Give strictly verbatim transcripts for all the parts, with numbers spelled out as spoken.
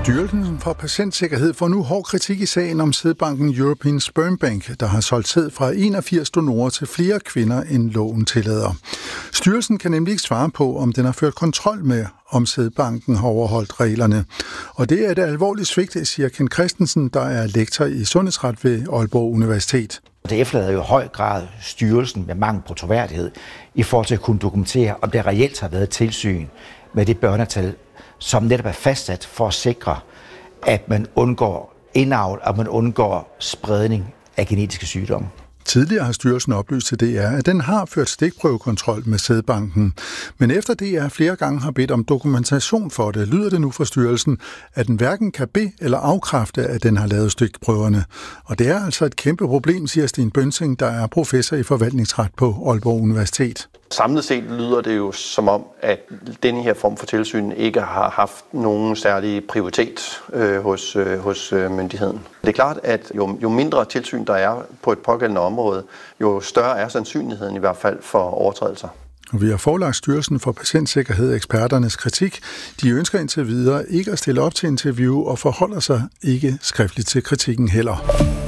Styrelsen for Patientsikkerhed får nu hård kritik i sagen om sædbanken European Sperm Bank, der har solgt sæd fra enogfirs donorer til flere kvinder, end loven tillader. Styrelsen kan nemlig ikke svare på, om den har ført kontrol med, om sædbanken har overholdt reglerne. Og det er et alvorligt svigt, siger Ken Christensen, der er lektor i sundhedsret ved Aalborg Universitet. Det efterlader jo i høj grad styrelsen med mangel på troværdighed i forhold til at kunne dokumentere, om der reelt har været tilsyn med det børnetal, som netop er fastsat for at sikre, at man undgår indavl, og man undgår spredning af genetiske sygdomme. Tidligere har styrelsen oplyst til D R, at den har ført stikprøvekontrol med sædbanken. Men efter D R flere gange har bedt om dokumentation for det, lyder det nu fra styrelsen, at den hverken kan be- eller afkræfte, at den har lavet stikprøverne. Og det er altså et kæmpe problem, siger Sten Bønsing, der er professor i forvaltningsret på Aalborg Universitet. Samlet set lyder det jo som om, at denne her form for tilsyn ikke har haft nogen særlig prioritet øh, hos, øh, hos øh, myndigheden. Det er klart, at jo, jo mindre tilsyn der er på et pågældende område, jo større er sandsynligheden i hvert fald for overtrædelser. Vi har forelagt Styrelsen for Patientsikkerhed eksperternes kritik. De ønsker indtil videre ikke at stille op til interview og forholder sig ikke skriftligt til kritikken heller.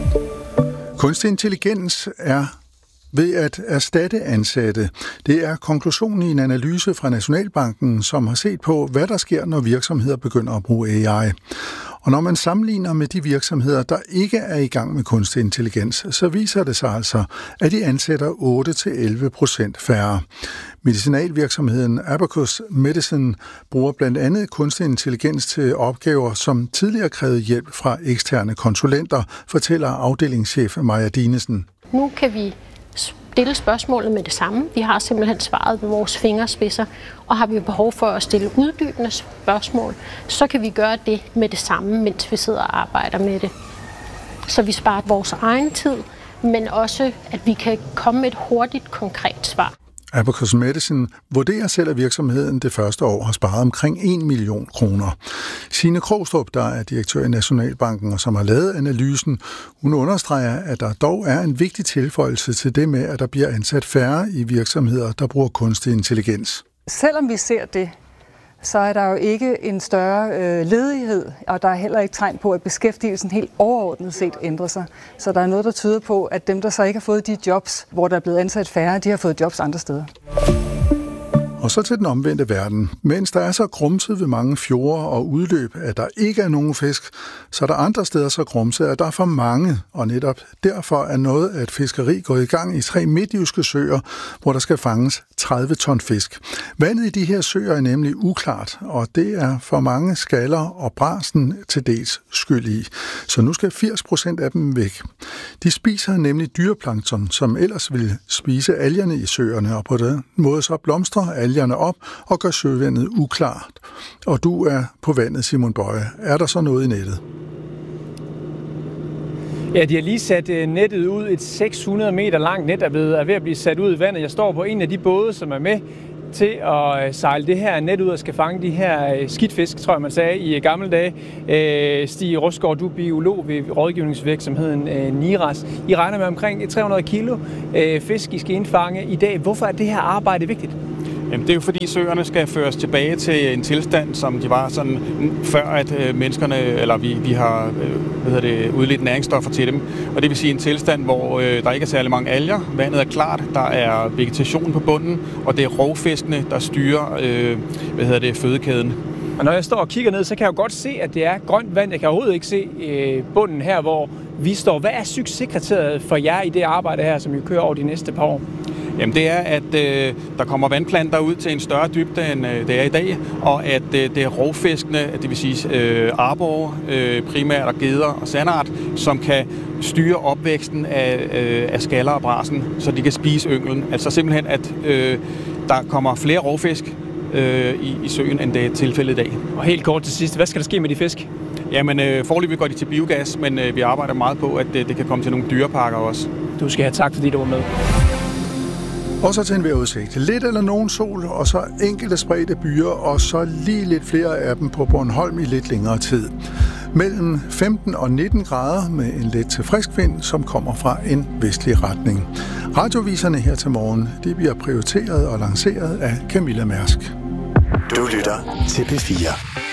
Kunstig intelligens er ved at erstatte ansatte. Det er konklusionen i en analyse fra Nationalbanken, som har set på, hvad der sker, når virksomheder begynder at bruge A I. Og når man sammenligner med de virksomheder, der ikke er i gang med kunstig intelligens, så viser det sig altså, at de ansætter otte til elleve procent færre. Medicinalvirksomheden Abacus Medicine bruger blandt andet kunstig intelligens til opgaver, som tidligere krævede hjælp fra eksterne konsulenter, fortæller afdelingschef Maja Dinesen. Nu kan vi stille spørgsmålet med det samme. Vi har simpelthen svaret med vores fingerspidser, og har vi behov for at stille uddybende spørgsmål, så kan vi gøre det med det samme, mens vi sidder og arbejder med det. Så vi sparer vores egen tid, men også, at vi kan komme med et hurtigt, konkret svar. Abacus Medicine vurderer selv, at virksomheden det første år har sparet omkring en million kroner. Signe Krogstrup, der er direktør i Nationalbanken og som har lavet analysen, hun understreger, at der dog er en vigtig tilføjelse til det med, at der bliver ansat færre i virksomheder, der bruger kunstig intelligens. Selvom vi ser det, så er der jo ikke en større øh, ledighed, og der er heller ikke tegn på, at beskæftigelsen helt overordnet set ændrer sig. Så der er noget, der tyder på, at dem, der så ikke har fået de jobs, hvor der er blevet ansat færre, de har fået jobs andre steder. Og så til den omvendte verden. Mens der er så grumset ved mange fjorde og udløb, at der ikke er nogen fisk, så er der andre steder så grumset, at der er for mange. Og netop derfor er noget af et fiskeri gået i gang i tre midtjyske søer, hvor der skal fanges tredive ton fisk. Vandet i de her søer er nemlig uklart, og det er for mange skaller og brasen til dels skyld i. Så nu skal firs procent af dem væk. De spiser nemlig dyreplankton, som ellers ville spise algerne i søerne, og på den måde så blomstrer algerne op og gør søvandet uklart. Og du er på vandet, Simon Bøje. Er der så noget i nettet? Ja, de har lige sat nettet ud. Et seks hundrede meter langt net er, blevet, er ved at blive sat ud i vandet. Jeg står på en af de både, som er med til at sejle det her net ud og skal fange de her skidtfisk, tror jeg man sagde i gamle dage. Stig Rosgaard, du er biolog ved rådgivningsvirksomheden Niras. I regner med omkring tre hundrede kilo fisk, I skal indfange i dag. Hvorfor er det her arbejde vigtigt? Jamen, det er jo fordi søerne skal føres tilbage til en tilstand, som de var sådan før, at øh, menneskerne, eller vi, vi har øh, hvad hedder det, udledt næringsstoffer til dem. Og det vil sige en tilstand, hvor øh, der ikke er særlig mange alger, vandet er klart, der er vegetation på bunden, og det er rovfiskene, der styrer øh, hvad hedder det, fødekæden. Og når jeg står og kigger ned, så kan jeg jo godt se, at det er grønt vand. Jeg kan overhovedet ikke se øh, bunden her, hvor vi står. Hvad er succeskriteriet for jer i det arbejde her, som I kører over de næste par år? Jamen det er, at øh, der kommer vandplanter ud til en større dybde, end øh, det er i dag, og at øh, det er rovfiskene, det vil sige øh, arbor, øh, primært og geder og sandart, som kan styre opvæksten af, øh, af skaller og brasen, så de kan spise ynglen. Altså simpelthen, at øh, der kommer flere rovfisk øh, i, i søen, end det er tilfældet i dag. Og helt kort til sidst, hvad skal der ske med de fisk? Jamen øh, foreløbig går de til biogas, men øh, vi arbejder meget på, at øh, det kan komme til nogle dyreparker også. Du skal have tak, fordi du var med. Og så til en vejrudsigt. Lidt eller nogen sol, og så enkelte spredte byer, og så lige lidt flere af dem på Bornholm i lidt længere tid. Mellem femten og nitten grader med en let til frisk vind, som kommer fra en vestlig retning. Radioviserne her til morgen, det bliver prioriteret og lanceret af Camilla Mærsk. Du lytter til P fire.